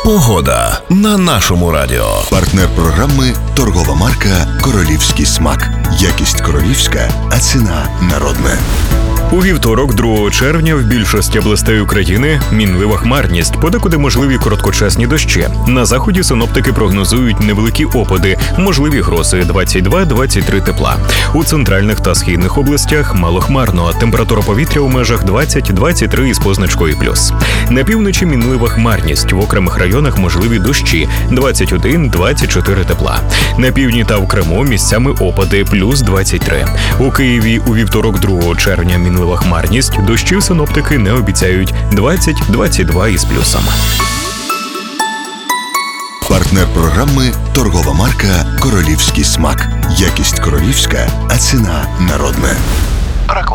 Погода на нашому радіо. Партнер програми – торгова марка «Королівський смак». Якість королівська, а ціна народна. У вівторок, 2 червня, в більшості областей України мінлива хмарність, подекуди можливі короткочасні дощі. На заході синоптики прогнозують невеликі опади, можливі грози 22-23 тепла. У центральних та східних областях малохмарно, температура повітря у межах 20-23 із позначкою плюс. На півночі мінлива хмарність, в окремих районах можливі дощі 21-24 тепла. На півдні та в Криму місцями опади плюс 23. У Києві у вівторок, 2 червня, мінлива хмарність, дощів синоптики не обіцяють 20-22 із плюсом. Партнер програми – торгова марка «Королівський смак». Якість королівська, а ціна народна.